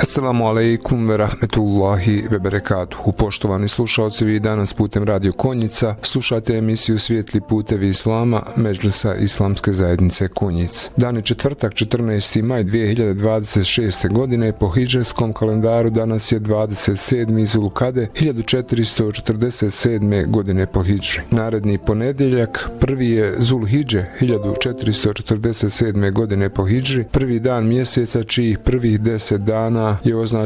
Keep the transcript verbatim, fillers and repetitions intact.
Assalamu alaikum ve rahmetullahi ve berekatuhu. Poštovani slušalci, vi danas putem Radio Konjica slušate emisiju Svijetli putevi Islama Medžlisa Islamske zajednice Konjic. Dan je četvrtak, četrnaesti maj dvije hiljade dvadeset šeste. godine, po hidžrijskom kalendaru danas je dvadeset sedmi Zulkade hiljadu četiristo četrdeset sedme. godine po hidžri. Naredni ponedjeljak prvi je Zulhidže hiljadu četiristo četrdeset sedme. godine po hidžri, prvi dan mjeseca čijih prvih deset dana je označeno